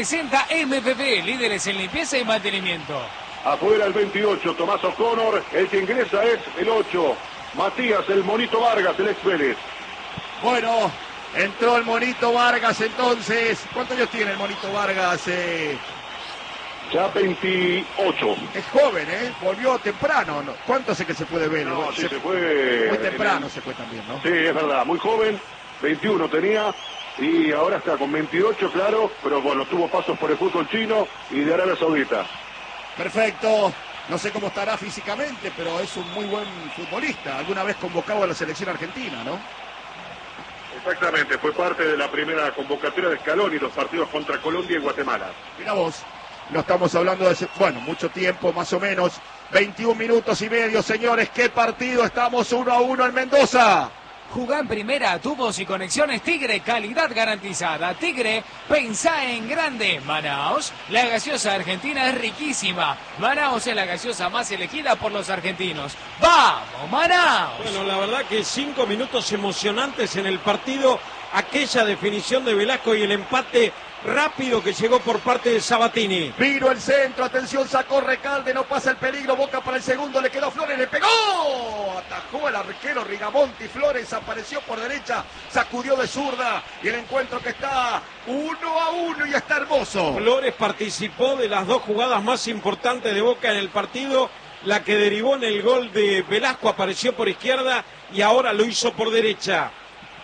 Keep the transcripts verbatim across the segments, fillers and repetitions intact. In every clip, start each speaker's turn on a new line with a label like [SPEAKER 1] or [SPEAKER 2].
[SPEAKER 1] presenta M P P, líderes en limpieza y mantenimiento.
[SPEAKER 2] Afuera el veintiocho, Tomás O'Connor. El que ingresa es el ocho, Matías el Monito Vargas, el ex Vélez.
[SPEAKER 3] Bueno, entró el Monito Vargas entonces. ¿Cuántos años tiene el Monito Vargas? Eh...
[SPEAKER 2] Ya veintiocho.
[SPEAKER 3] Es joven, ¿eh? Volvió temprano. ¿No? ¿Cuánto hace que se fue de Vélez?
[SPEAKER 2] No, sí,
[SPEAKER 3] se...
[SPEAKER 2] se fue...
[SPEAKER 3] Muy temprano
[SPEAKER 2] el...
[SPEAKER 3] se fue también, ¿no?
[SPEAKER 2] Sí, es verdad, muy joven. veintiuno tenía y ahora está con veintiocho, claro. Pero bueno, tuvo pasos por el fútbol chino y de Arabia Saudita.
[SPEAKER 3] Perfecto. No sé cómo estará físicamente, pero es un muy buen futbolista. Alguna vez convocado a la selección argentina, ¿no?
[SPEAKER 2] Exactamente, fue parte de la primera convocatoria de Scaloni, los partidos contra Colombia y Guatemala.
[SPEAKER 3] Mira vos. No estamos hablando de, bueno, mucho tiempo, más o menos. veintiún minutos y medio, señores. ¿Qué partido? Estamos uno a uno en Mendoza.
[SPEAKER 1] Jugá en primera, tubos y conexiones Tigre, calidad garantizada. Tigre, pensá en grande. Manaos, la gaseosa argentina es riquísima. Manaos es la gaseosa más elegida por los argentinos. ¡Vamos, Manaos!
[SPEAKER 4] Bueno, la verdad que cinco minutos emocionantes en el partido. Aquella definición de Velasco y el empate rápido que llegó por parte de Sabatini.
[SPEAKER 3] Vino el centro, atención, sacó Recalde, no pasa el peligro, Boca para el segundo, le quedó Flores, le pegó, atajó el arquero Rigamonti, Flores apareció por derecha, sacudió de zurda y el encuentro que está uno a uno y está hermoso.
[SPEAKER 4] Flores participó de las dos jugadas más importantes de Boca en el partido, la que derivó en el gol de Velasco, apareció por izquierda y ahora lo hizo por derecha.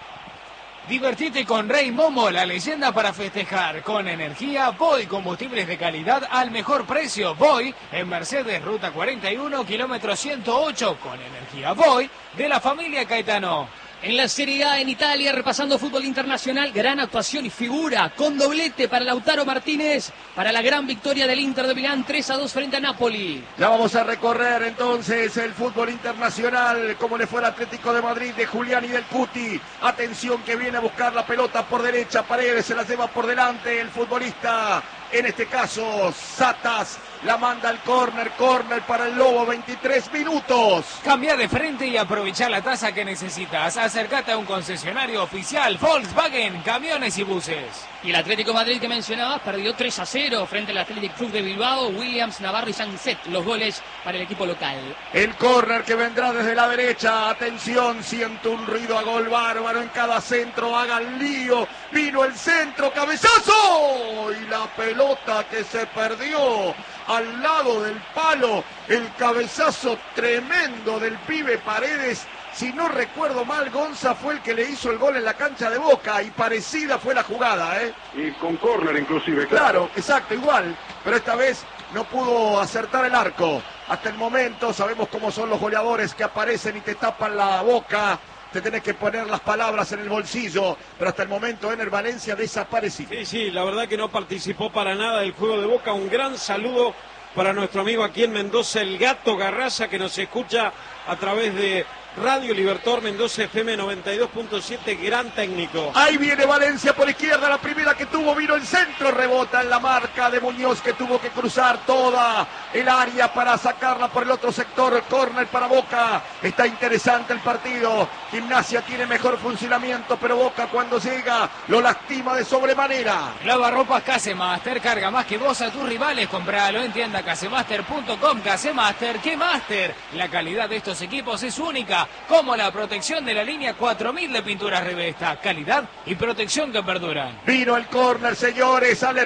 [SPEAKER 1] Divertite con Rey Momo, la leyenda para festejar. Con energía, Voy, combustibles de calidad al mejor precio. Voy en Mercedes, ruta cuarenta y uno, kilómetro ciento ocho. Con energía Voy de la familia Caetano.
[SPEAKER 5] En la Serie A en Italia, repasando fútbol internacional, gran actuación y figura, con doblete para Lautaro Martínez, para la gran victoria del Inter de Milán, tres a dos frente a Napoli.
[SPEAKER 3] Ya vamos a recorrer entonces el fútbol internacional, como le fue al Atlético de Madrid de Julián y del Cuti. Atención que viene a buscar la pelota por derecha, Paredes se la lleva por delante el futbolista, en este caso Satas. La manda al córner, córner para el Lobo, veintitrés minutos.
[SPEAKER 1] Cambia de frente y aprovecha la tasa que necesitas. Acércate a un concesionario oficial, Volkswagen, camiones y buses.
[SPEAKER 5] Y el Atlético de Madrid que mencionabas perdió tres a cero frente al Athletic Club de Bilbao. Williams, Navarro y Sanzet, los goles para el equipo local.
[SPEAKER 3] El córner que vendrá desde la derecha. Atención, siento un ruido a gol bárbaro en cada centro. Hagan lío. Vino el centro, cabezazo. Y la pelota que se perdió al lado del palo. El cabezazo tremendo del pibe Paredes. Si no recuerdo mal, Gonza fue el que le hizo el gol en la cancha de Boca y parecida fue la jugada, ¿eh?
[SPEAKER 2] Y con córner inclusive.
[SPEAKER 3] Claro,
[SPEAKER 2] claro,
[SPEAKER 3] exacto, igual. Pero esta vez no pudo acertar el arco. Hasta el momento sabemos cómo son los goleadores que aparecen y te tapan la boca. Te tenés que poner las palabras en el bolsillo. Pero hasta el momento Ener Valencia desaparecido.
[SPEAKER 4] Sí, sí, la verdad que no participó para nada del juego de Boca. Un gran saludo para nuestro amigo aquí en Mendoza, el Gato Garraza, que nos escucha a través de Radio Libertador Mendoza F M noventa y dos punto siete, gran técnico.
[SPEAKER 3] Ahí viene Valencia por izquierda, la primera que tuvo, vino el centro, rebota en la marca de Muñoz que tuvo que cruzar toda el área para sacarla por el otro sector, córner para Boca. Está interesante el partido, Gimnasia tiene mejor funcionamiento, pero Boca cuando llega lo lastima de sobremanera.
[SPEAKER 1] Lavarropas Casemaster, carga más que vos a tus rivales, compralo en tienda casemaster punto com. Casemaster, ¿qué Master? La calidad de estos equipos es única, como la protección de la línea cuatro mil de pinturas Rivesta, calidad y protección que perduran.
[SPEAKER 3] Vino el córner, señores, sale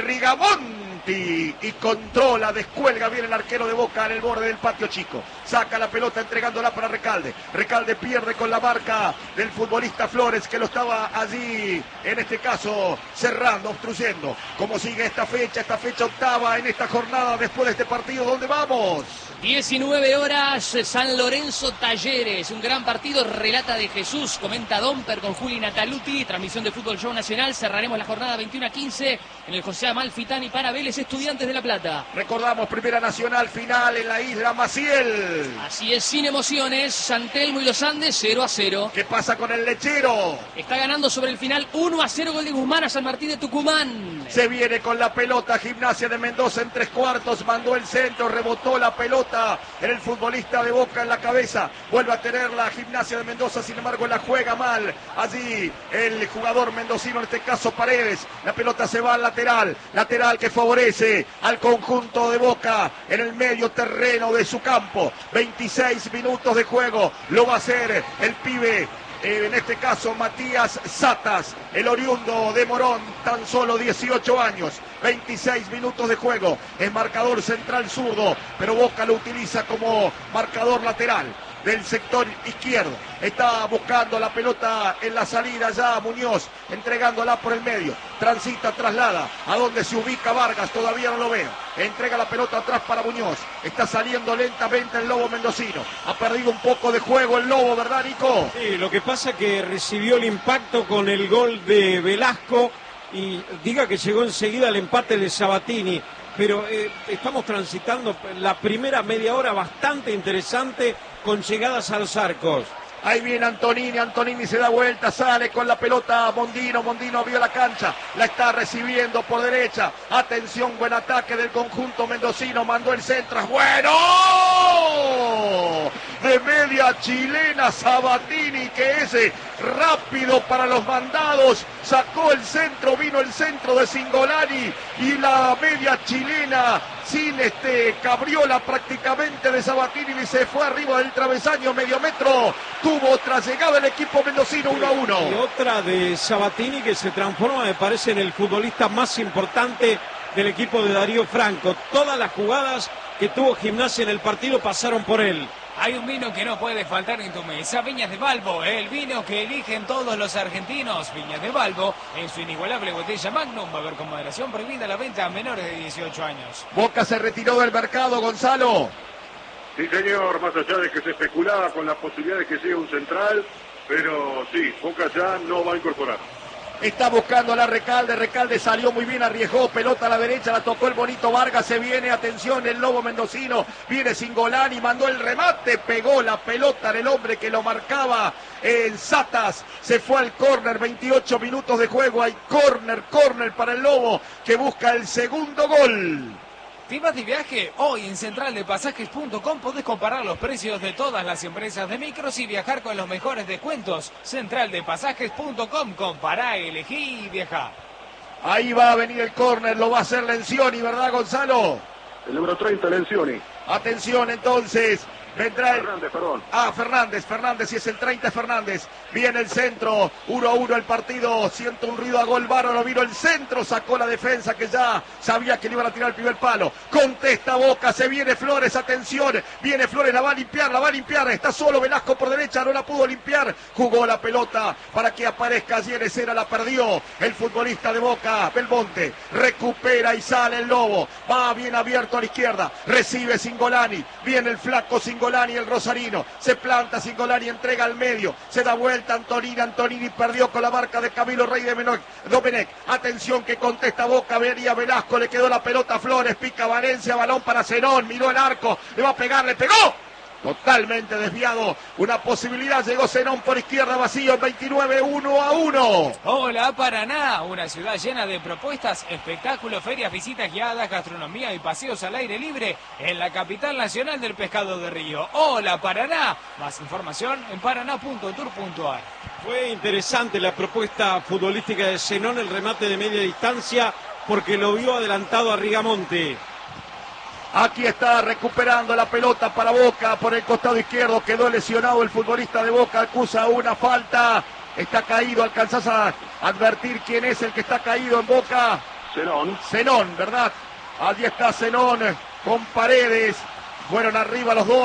[SPEAKER 3] Rigamonti y controla, descuelga bien el arquero de Boca en el borde del patio chico. Saca la pelota entregándola para Recalde. Recalde pierde con la marca del futbolista Flores, que lo estaba allí, en este caso, cerrando, obstruyendo. ¿Cómo sigue esta fecha? Esta fecha octava en esta jornada después de este partido. ¿Dónde vamos?
[SPEAKER 5] diecinueve horas, San Lorenzo Talleres, un gran partido, relata de Jesús, comenta Domper con Juli Nataluti, transmisión de Fútbol Show Nacional. Cerraremos la jornada veintiuno a quince en el José Amalfitani para Vélez Talleres Estudiantes de La Plata.
[SPEAKER 3] Recordamos, Primera Nacional final en la Isla Maciel.
[SPEAKER 5] Así es, sin emociones, San Telmo y los Andes cero a cero.
[SPEAKER 3] ¿Qué pasa con el Lechero?
[SPEAKER 5] Está ganando sobre el final uno a cero, gol de Guzmán a San Martín de Tucumán.
[SPEAKER 3] Se viene con la pelota Gimnasia de Mendoza en tres cuartos, mandó el centro, rebotó la pelota en el futbolista de Boca en la cabeza. Vuelve a tener la Gimnasia de Mendoza, sin embargo la juega mal. Allí el jugador mendocino, en este caso Paredes. La pelota se va al lateral, lateral que favorece al conjunto de Boca en el medio terreno de su campo. veintiséis minutos de juego, lo va a hacer el pibe. Eh, en este caso Matías Satas, el oriundo de Morón, tan solo dieciocho años, veintiséis minutos de juego, es marcador central zurdo, pero Boca lo utiliza como marcador lateral del sector izquierdo. Está buscando la pelota en la salida ya Muñoz, entregándola por el medio, transita, traslada, a donde se ubica Vargas, todavía no lo veo, entrega la pelota atrás para Muñoz, está saliendo lentamente el Lobo mendocino, ha perdido un poco de juego el Lobo, ¿verdad, Nico?
[SPEAKER 4] Sí, lo que pasa es que recibió el impacto con el gol de Velasco y diga que llegó enseguida el empate de Sabatini, pero eh, estamos transitando la primera media hora bastante interesante con llegadas a los arcos.
[SPEAKER 3] Ahí viene Antonini, Antonini se da vuelta, sale con la pelota Mondino, Mondino abrió la cancha, la está recibiendo por derecha, atención, buen ataque del conjunto mendocino, mandó el centro, es bueno, de media chilena Sabatini, que es rápido para los mandados, sacó el centro, vino el centro de Cingolani y la media chilena sin este cabriola prácticamente de Sabatini y se fue arriba del travesaño, medio metro, tuvo otra llegada el equipo mendocino uno a uno.
[SPEAKER 4] Y otra de Sabatini que se transforma, me parece, en el futbolista más importante del equipo de Darío Franco. Todas las jugadas que tuvo Gimnasia en el partido pasaron por él.
[SPEAKER 1] Hay un vino que no puede faltar en tu mesa, Viñas de Balbo, el vino que eligen todos los argentinos. Viñas de Balbo, en su inigualable botella Magnum, va a haber con moderación prohibida la venta a menores de dieciocho años.
[SPEAKER 3] Boca se retiró del mercado, Gonzalo.
[SPEAKER 2] Sí, señor, más allá de que se especulaba con la posibilidad de que llegue un central, pero sí, Boca ya no va a incorporar.
[SPEAKER 3] Está buscando a la Recalde, Recalde salió muy bien, arriesgó, pelota a la derecha, la tocó el bonito Vargas, se viene, atención, el Lobo mendocino, viene Cingolani, mandó el remate, pegó la pelota en el hombre que lo marcaba en Satas, se fue al córner, veintiocho minutos de juego, hay córner, córner para el Lobo, que busca el segundo gol.
[SPEAKER 1] ¿Te vas de viaje? Hoy en central de pasajes punto com podés comparar los precios de todas las empresas de micros y viajar con los mejores descuentos. central de pasajes punto com, compará, elegí y viajá.
[SPEAKER 3] Ahí va a venir el córner, lo va a hacer Lencioni, ¿verdad, Gonzalo?
[SPEAKER 2] El número treinta, Lencioni.
[SPEAKER 3] Atención entonces, vendrá el...
[SPEAKER 2] Fernández, perdón.
[SPEAKER 3] Ah, Fernández, Fernández, si es el treinta, Fernández. Viene el centro, uno a uno el partido, siento un ruido a gol bárbaro, vino el centro, sacó la defensa que ya sabía que le iban a tirar el primer palo. Contesta Boca, se viene Flores, atención, viene Flores, la va a limpiar, la va a limpiar, está solo Velasco por derecha, no la pudo limpiar, jugó la pelota para que aparezca allí en escena, la perdió el futbolista de Boca, Belmonte, recupera y sale el Lobo, va bien abierto a la izquierda, recibe Cingolani, viene el flaco Cingolani, el rosarino, se planta Cingolani, entrega al medio, se da vuelta Antonini, Antonini perdió con la marca de Camilo Rey de Menoc, Domenech, atención que contesta Boca, venía Velasco, le quedó la pelota a Flores, pica Valencia, balón para Zenón, miró el arco, le va a pegar, le pegó, totalmente desviado, una posibilidad, llegó Zenón por izquierda, vacío, veintinueve, uno a uno.
[SPEAKER 1] Hola Paraná, una ciudad llena de propuestas, espectáculos, ferias, visitas guiadas, gastronomía y paseos al aire libre en la capital nacional del pescado de río. Hola Paraná, más información en paraná punto tour punto ar.
[SPEAKER 4] Fue interesante la propuesta futbolística de Zenón, el remate de media distancia, porque lo vio adelantado a Rigamonte.
[SPEAKER 3] Aquí está recuperando la pelota para Boca por el costado izquierdo. Quedó lesionado el futbolista de Boca. Acusa una falta. Está caído. ¿Alcanzás a advertir quién es el que está caído en Boca?
[SPEAKER 2] Zenón.
[SPEAKER 3] Zenón, ¿verdad? Allí está Zenón con Paredes. Fueron arriba los dos.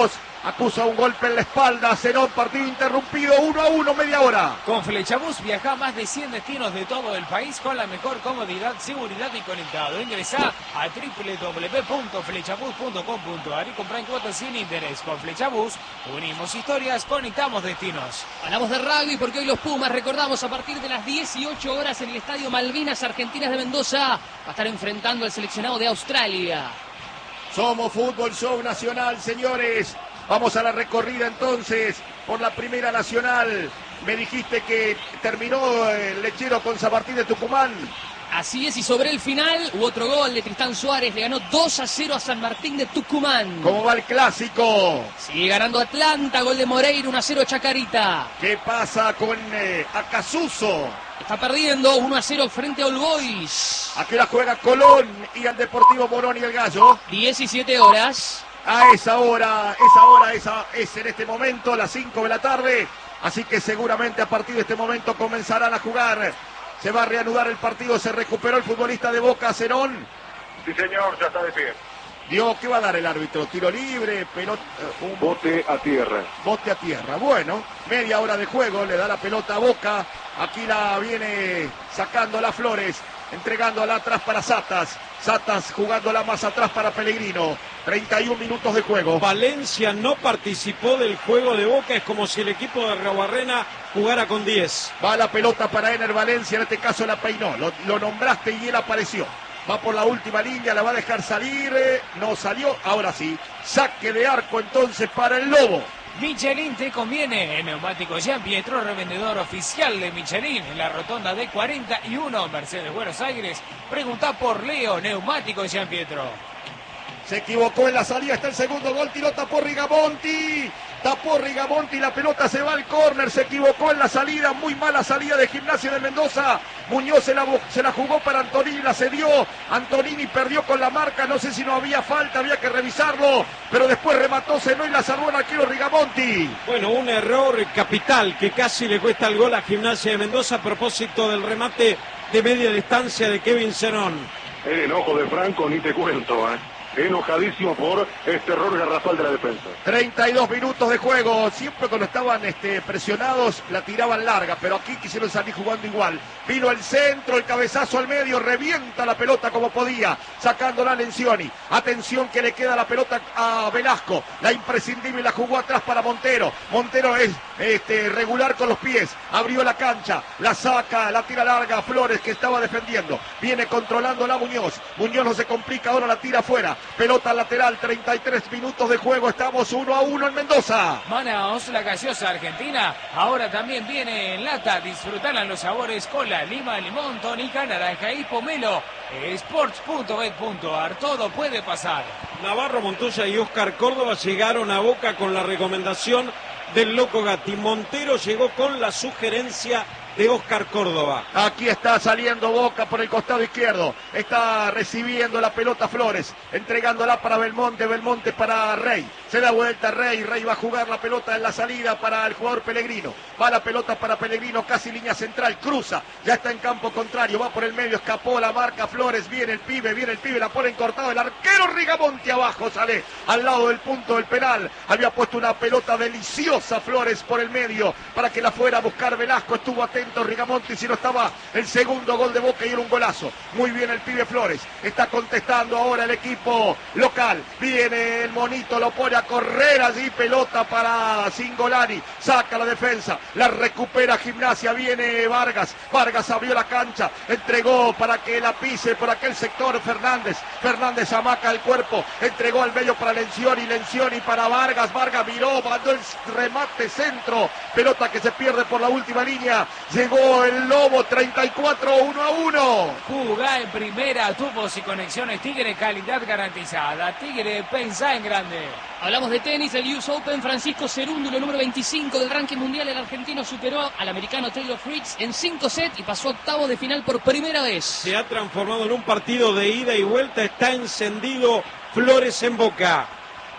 [SPEAKER 3] acusa un golpe en la espalda. Zenón, partido interrumpido, uno a uno, media hora.
[SPEAKER 1] Con Flechabús viaja a más de cien destinos de todo el país con la mejor comodidad, seguridad y conectado. Ingresa a doble u doble u doble u punto flechabús punto com punto a r y compra en cuotas sin interés. Con Flechabús unimos historias, conectamos destinos.
[SPEAKER 5] Hablamos de rugby porque hoy los Pumas, recordamos, a partir de las dieciocho horas en el Estadio Malvinas Argentinas de Mendoza, va a estar enfrentando al seleccionado de Australia.
[SPEAKER 3] Somos Fútbol Show Nacional, señores. Vamos a la recorrida entonces por la Primera Nacional. Me dijiste que terminó el Lechero con San Martín de Tucumán.
[SPEAKER 5] Así es, y sobre el final hubo otro gol de Tristán Suárez, le ganó dos a cero a San Martín de Tucumán.
[SPEAKER 3] ¿Cómo va el clásico?
[SPEAKER 5] Sigue ganando Atlanta, gol de Moreira, uno a cero Chacarita.
[SPEAKER 3] ¿Qué pasa con eh, Acasuso?
[SPEAKER 5] Está perdiendo uno a cero frente a All Boys.
[SPEAKER 3] ¿A qué hora juega Colón y al Deportivo Morón y el Gallo?
[SPEAKER 5] diecisiete horas.
[SPEAKER 3] A esa hora, esa hora esa es en este momento, las cinco de la tarde. Así que seguramente a partir de este momento comenzarán a jugar. Se va a reanudar el partido, se recuperó el futbolista de Boca, Zenón.
[SPEAKER 2] Sí, señor, ya está de pie.
[SPEAKER 3] Dio, ¿qué va a dar el árbitro? ¿Tiro libre? Pelota, un
[SPEAKER 2] bote a tierra.
[SPEAKER 3] Bote a tierra. Bueno, media hora de juego, le da la pelota a Boca. Aquí la viene sacando las Flores, entregándola atrás para Satas. Satas jugándola más atrás para Pellegrino. treinta y un minutos de juego.
[SPEAKER 4] Valencia no participó del juego de Boca, es como si el equipo de Araubarrena jugara con diez.
[SPEAKER 3] Va la pelota para Ener Valencia, en este caso la peinó. Lo, lo nombraste y él apareció. Va por la última línea, la va a dejar salir. Eh, no salió, ahora sí. Saque de arco entonces para el Lobo.
[SPEAKER 1] Michelin te conviene. El neumático Jean Pietro, revendedor oficial de Michelin en la rotonda de cuarenta y uno, Mercedes Buenos Aires. Pregunta por Leo, neumático Jean Pietro.
[SPEAKER 3] Se equivocó en la salida, está el segundo gol, tiró, tapó Rigamonti. Tapó Rigamonti, la pelota se va al córner, se equivocó en la salida, muy mala salida de Gimnasia de Mendoza. Muñoz se la, se la jugó para Antonini, la cedió. Antonini perdió con la marca, no sé si no había falta, había que revisarlo, pero después remató Zenón y la salvó el arquero Rigamonti.
[SPEAKER 4] Bueno, un error capital que casi le cuesta el gol a Gimnasia de Mendoza a propósito del remate de media distancia de Kevin Zenón.
[SPEAKER 2] El enojo de Franco ni te cuento, ¿eh? Enojadísimo por este error garrafal de la defensa.
[SPEAKER 3] treinta y dos minutos de juego. Siempre cuando estaban este, presionados la tiraban larga, pero aquí quisieron salir jugando igual. Vino el centro, el cabezazo al medio, revienta la pelota como podía, sacándola a Lencioni. Atención que le queda la pelota a Velasco. La imprescindible la jugó atrás para Montero. Montero es este, regular con los pies. Abrió la cancha, la saca, la tira larga a Flores que estaba defendiendo. Viene controlando la Muñoz. Muñoz no se complica, ahora la tira afuera. Pelota lateral, treinta y tres minutos de juego, estamos uno a uno en Mendoza.
[SPEAKER 1] Manaos, la gaseosa argentina, ahora también viene en lata. Disfrutarán los sabores cola, lima, limón, tónica, naranja y pomelo. Sports punto bet punto a r, todo puede pasar.
[SPEAKER 4] Navarro Montoya y Oscar Córdoba llegaron a Boca con la recomendación del Loco Gatti. Montero llegó con la sugerencia de Oscar Córdoba.
[SPEAKER 3] Aquí está saliendo Boca por el costado izquierdo. Está recibiendo la pelota Flores, entregándola para Belmonte, Belmonte para Rey. Se da vuelta Rey, Rey va a jugar la pelota en la salida para el jugador Pellegrino. Va la pelota para Pellegrino, casi línea central, cruza, ya está en campo contrario, va por el medio, escapó la marca Flores, viene el pibe, viene el pibe, la pone cortado el arquero Rigamonti abajo, sale al lado del punto del penal. Había puesto una pelota deliciosa Flores por el medio para que la fuera a buscar Velasco, estuvo atento Rigamonti, si no estaba el segundo gol de Boca y era un golazo. Muy bien el pibe Flores, está contestando ahora el equipo local. Viene el monito, lo pone a correr allí, pelota para Singolani, saca la defensa, la recupera Gimnasia, viene Vargas, Vargas abrió la cancha, entregó para que la pise por aquel sector Fernández, Fernández amaca el cuerpo, entregó al medio para Lencioni, Lencioni para Vargas, Vargas miró, mandó el remate centro, pelota que se pierde por la última línea. Llegó el Lobo, treinta y cuatro, uno a uno.
[SPEAKER 1] Jugá en primera, tubos y conexiones Tigre, calidad garantizada. Tigre, pensá en grande.
[SPEAKER 5] Hablamos de tenis, el U S Open. Francisco Cerúndulo, número veinticinco del ranking mundial. El argentino superó al americano Taylor Fritz en cinco sets y pasó a octavos de final por primera vez.
[SPEAKER 4] Se ha transformado en un partido de ida y vuelta. Está encendido Flores en Boca.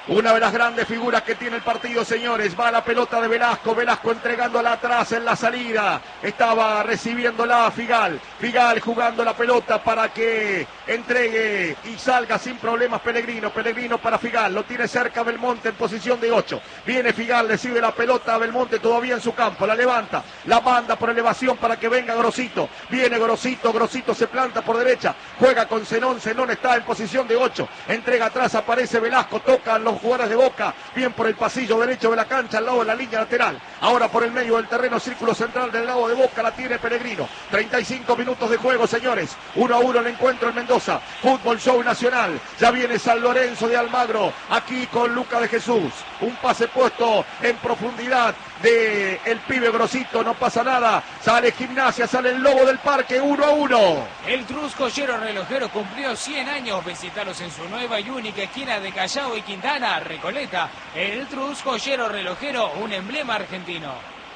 [SPEAKER 3] Una de las grandes figuras que tiene el partido, señores. Va la pelota de Velasco. Velasco entregándola atrás en la salida. Estaba recibiéndola Figal. Figal jugando la pelota para que entregue y salga sin problemas Pellegrino. Pellegrino para Figal. Lo tiene cerca Belmonte en posición de ocho. Viene Figal, recibe la pelota a Belmonte todavía en su campo. La levanta. La manda por elevación para que venga Grosito. Viene Grosito. Grosito se planta por derecha. Juega con Zenón. Zenón está en posición de ocho. Entrega atrás. Aparece Velasco. Tocan los jugadores de Boca, bien por el pasillo derecho de la cancha, al lado de la línea lateral, ahora por el medio del terreno, círculo central del lado de Boca, la tiene Pellegrino. Treinta y cinco minutos de juego, señores, uno a uno el encuentro en Mendoza. Fútbol Show Nacional, ya viene San Lorenzo de Almagro, aquí con Luca de Jesús, un pase puesto en profundidad de el pibe Grosito, no pasa nada, sale Gimnasia, sale el Lobo del Parque, uno a uno.
[SPEAKER 1] El Trus Joyero Relojero cumplió cien años, visitaros en su nueva y única esquina de Callao y Quintana, Recoleta. El Trus Joyero Relojero, un emblema argentino.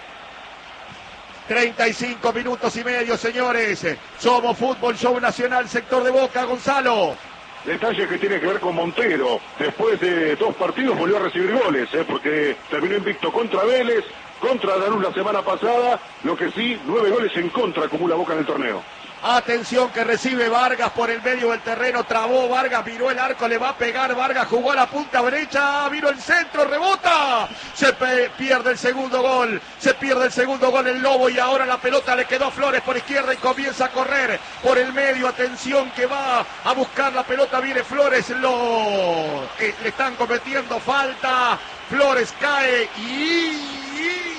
[SPEAKER 3] treinta y cinco minutos y medio, señores, somos Fútbol Show Nacional, sector de Boca, Gonzalo.
[SPEAKER 2] Detalle que tiene que ver con Montero. Después de dos partidos volvió a recibir goles, ¿eh? Porque terminó invicto contra Vélez, contra Lanús la semana pasada. Lo que sí, nueve goles en contra acumula Boca en el torneo.
[SPEAKER 3] Atención que recibe Vargas por el medio del terreno, trabó Vargas, miró el arco, le va a pegar Vargas, jugó a la punta derecha, vino el centro, rebota, se pierde el segundo gol, se pierde el segundo gol el Lobo y ahora la pelota le quedó a Flores por izquierda y comienza a correr por el medio, atención que va a buscar la pelota, viene Flores, lo que le están cometiendo falta, Flores cae y...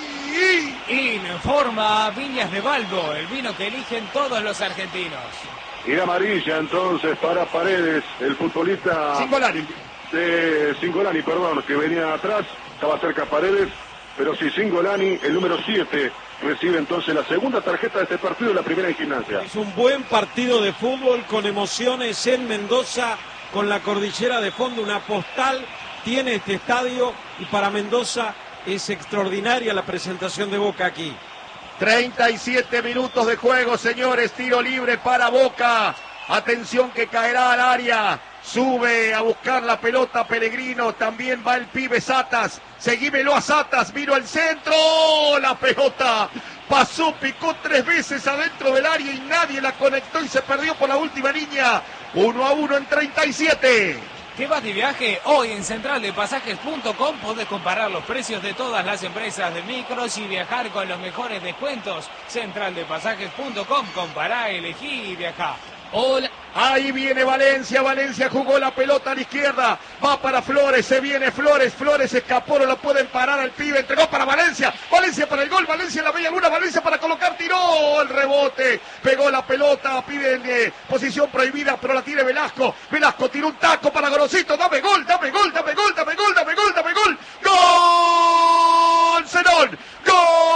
[SPEAKER 1] Informa Viñas de Balbo, el vino que eligen todos los argentinos.
[SPEAKER 2] Y amarilla entonces para Paredes, el futbolista
[SPEAKER 3] Cingolani.
[SPEAKER 2] de Cingolani, perdón, que venía atrás, estaba cerca Paredes, pero sí, Cingolani, el número siete, recibe entonces la segunda tarjeta de este partido y la primera en Gimnasia.
[SPEAKER 4] Es un buen partido de fútbol con emociones en Mendoza, con la cordillera de fondo, una postal tiene este estadio y para Mendoza es extraordinaria la presentación de Boca aquí.
[SPEAKER 3] treinta y siete minutos de juego, señores, tiro libre para Boca. Atención que caerá al área. Sube a buscar la pelota Pellegrino. También va el pibe Satas. Seguímelo a Satas. Vino el centro. La pelota pasó, picó tres veces adentro del área y nadie la conectó y se perdió por la última línea. Uno a uno en treinta y siete.
[SPEAKER 1] ¿Qué vas de viaje? Hoy en central de pasajes punto com podés comparar los precios de todas las empresas de micros y viajar con los mejores descuentos. central de pasajes punto com, compará, elegí y viajá.
[SPEAKER 5] Hola.
[SPEAKER 3] Ahí viene Valencia, Valencia jugó la pelota a la izquierda, va para Flores, se viene Flores, Flores escapó, no lo pueden parar al pibe, entregó para Valencia, Valencia para el gol, Valencia en la media luna, Valencia para colocar, tiró el rebote, pegó la pelota, piden eh, posición prohibida, pero la tiene Velasco, Velasco tiró un taco para Grosito, dame